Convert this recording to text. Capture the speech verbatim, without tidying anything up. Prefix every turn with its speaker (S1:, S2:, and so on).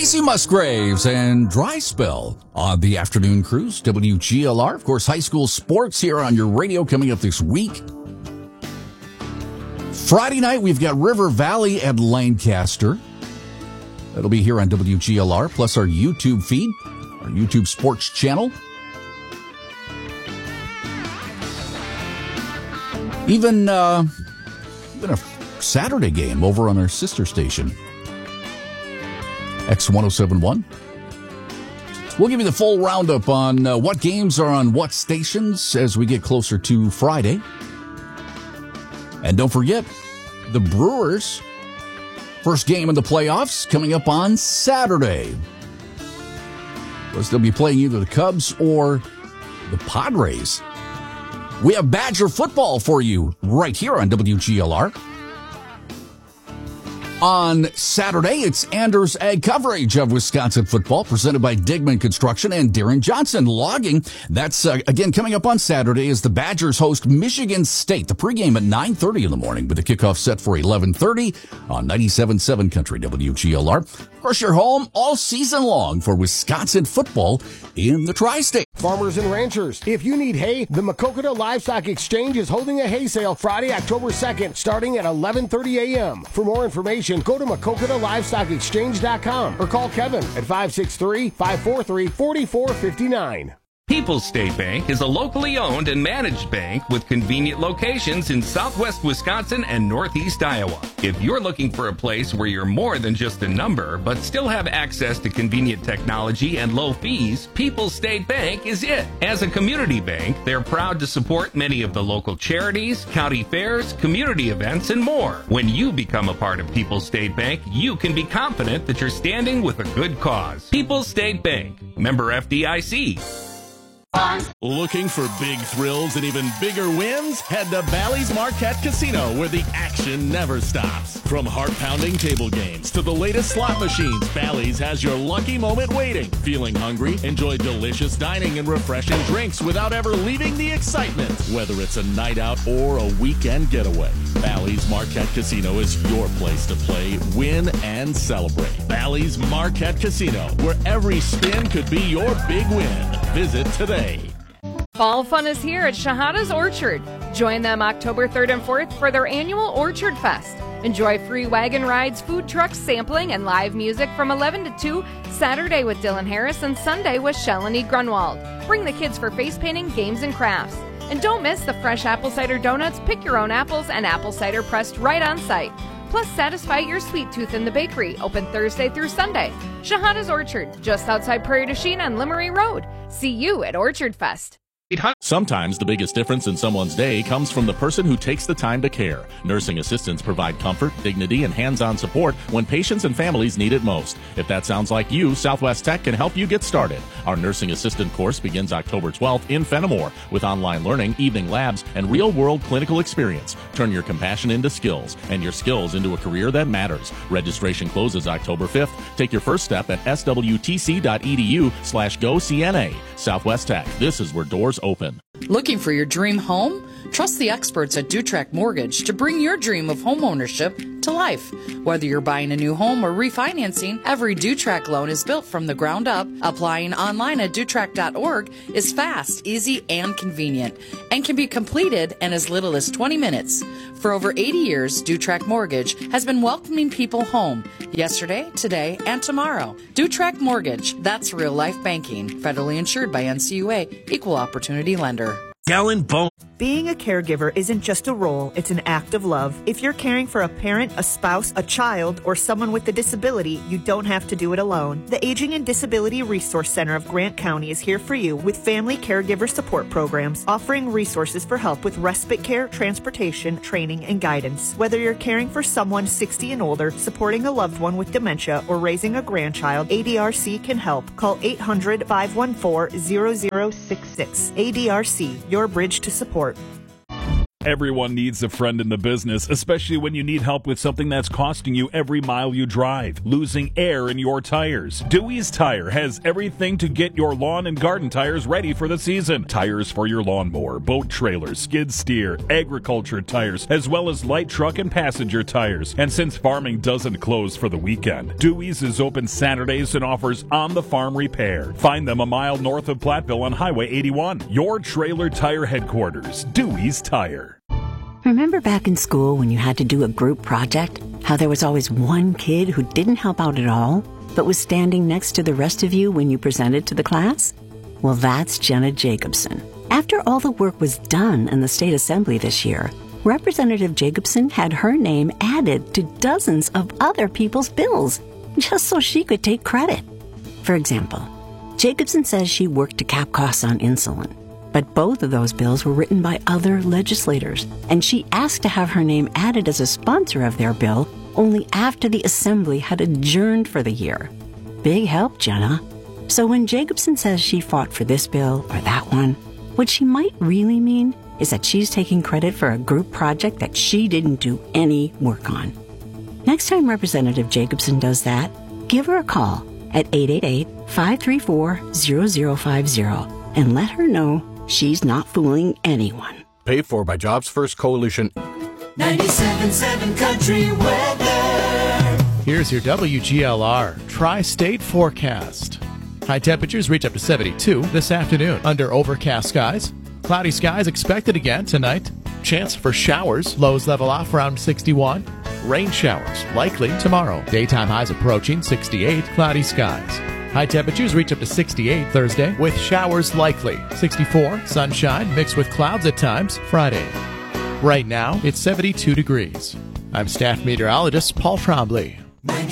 S1: Casey Musgraves and Dry Spell on the afternoon cruise. W G L R, of course, high school sports here on your radio coming up this week. Friday night, we've got River Valley at Lancaster. That'll be here on W G L R, plus our YouTube feed, our YouTube sports channel. Even, uh, even a Saturday game over on our sister station, X one oh seven point one. We'll give you the full roundup on uh, what games are on what stations as we get closer to Friday. And don't forget, the Brewers' first game in the playoffs coming up on Saturday. Because they'll be playing either the Cubs or the Padres. We have Badger football for you right here on W G L R. On Saturday, it's Anders Ag coverage of Wisconsin football presented by Digman Construction and Darren Johnson Logging. That's, uh, again, coming up on Saturday as the Badgers host Michigan State. The pregame at nine thirty in the morning with the kickoff set for eleven thirty on ninety-seven point seven Country W G L R. Of course, you're home all season long for Wisconsin football in the Tri-State.
S2: Farmers and ranchers, if you need hay, the Maquoketa Livestock Exchange is holding a hay sale Friday, October second, starting at eleven thirty a.m. For more information, go to Maquoketa Livestock Exchange dot com or call Kevin at five six three, five four three, four four five nine.
S3: People's State Bank is a locally owned and managed bank with convenient locations in southwest Wisconsin and northeast Iowa. If you're looking for a place where you're more than just a number, but still have access to convenient technology and low fees, People's State Bank is it. As a community bank, they're proud to support many of the local charities, county fairs, community events, and more. When you become a part of People's State Bank, you can be confident that you're standing with a good cause. People's State Bank, member F D I C.
S4: Looking for big thrills and even bigger wins? Head to Bally's Marquette Casino, where the action never stops. From heart-pounding table games to the latest slot machines, Bally's has your lucky moment waiting. Feeling hungry? Enjoy delicious dining and refreshing drinks without ever leaving the excitement. Whether it's a night out or a weekend getaway, Bally's Marquette Casino is your place to play, win, and celebrate. Bally's Marquette Casino, where every spin could be your big win. Visit today.
S5: Fall fun is here at Shahada's Orchard. Join them October third and fourth for their annual Orchard Fest. Enjoy free wagon rides, food trucks, sampling, and live music from eleven to two, Saturday with Dylan Harris and Sunday with Shalini Grunwald. Bring the kids for face painting, games, and crafts. And don't miss the fresh apple cider donuts, pick your own apples, and apple cider pressed right on site. Plus, satisfy your sweet tooth in the bakery, open Thursday through Sunday. Shahada's Orchard, just outside Prairie du Chien on Limerick Road. See you at Orchard Fest.
S4: Sometimes the biggest difference in someone's day comes from the person who takes the time to care. Nursing assistants provide comfort, dignity, and hands-on support when patients and families need it most. If that sounds like you, Southwest Tech can help you get started. Our nursing assistant course begins October twelfth in Fenimore with online learning, evening labs, and real-world clinical experience. Turn your compassion into skills and your skills into a career that matters. Registration closes October fifth. Take your first step at swtc.edu slash go CNA. Southwest Tech. This is where doors open.
S6: Looking for your dream home? Trust the experts at Dutrack Mortgage to bring your dream of home ownership to life. Whether you're buying a new home or refinancing, every Dutrack loan is built from the ground up. Applying online at dutrack dot org is fast, easy, and convenient, and can be completed in as little as twenty minutes. For over eighty years, Dutrack Mortgage has been welcoming people home yesterday, today, and tomorrow. Dutrack Mortgage, that's real life banking. Federally insured by N C U A, Equal Opportunity Lender.
S7: Gallon Bone.
S8: Being a caregiver isn't just a role, it's an act of love. If you're caring for a parent, a spouse, a child, or someone with a disability, you don't have to do it alone. The Aging and Disability Resource Center of Grant County is here for you with family caregiver support programs, offering resources for help with respite care, transportation, training, and guidance. Whether you're caring for someone sixty and older, supporting a loved one with dementia, or raising a grandchild, A D R C can help. Call eight hundred, five one four, zero zero six six. A D R C, your bridge to support.
S4: Everyone needs a friend in the business, especially when you need help with something that's costing you every mile you drive, losing air in your tires. Dewey's Tire has everything to get your lawn and garden tires ready for the season. Tires for your lawnmower, boat trailers, skid steer, agriculture tires, as well as light truck and passenger tires. And since farming doesn't close for the weekend, Dewey's is open Saturdays and offers on-the-farm repair. Find them a mile north of Platteville on Highway eighty-one. Your trailer tire headquarters, Dewey's Tire.
S7: Remember back in school when you had to do a group project? How there was always one kid who didn't help out at all, but was standing next to the rest of you when you presented to the class? Well, that's Jenna Jacobson. After all the work was done in the State Assembly this year, Representative Jacobson had her name added to dozens of other people's bills, just so she could take credit. For example, Jacobson says she worked to cap costs on insulin. But both of those bills were written by other legislators, and she asked to have her name added as a sponsor of their bill only after the Assembly had adjourned for the year. Big help, Jenna. So when Jacobson says she fought for this bill or that one, what she might really mean is that she's taking credit for a group project that she didn't do any work on. Next time Representative Jacobson does that, give her a call at eight eight eight, five three four, zero zero five zero and let her know she's not fooling anyone.
S9: Paid for by Jobs First Coalition.
S10: ninety-seven point seven Country Weather.
S11: Here's your W G L R Tri-State forecast. High temperatures reach up to seventy-two this afternoon under overcast skies. Cloudy skies expected again tonight. Chance for showers. Lows level off around sixty-one. Rain showers likely tomorrow. Daytime highs approaching sixty-eight. Cloudy skies. High temperatures reach up to sixty-eight Thursday with showers likely. sixty-four, sunshine mixed with clouds at times Friday. Right now, it's seventy-two degrees. I'm staff meteorologist Paul Trombley.